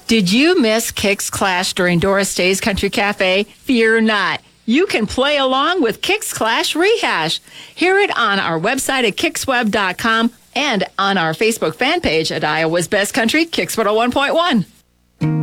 Did you miss Kicks Clash during Doris Day's Country Cafe? Fear not. You can play along with Kicks Clash Rehash. Hear it on our website at kicksweb.com and on our Facebook fan page at Iowa's Best Country, Kicks 101.1.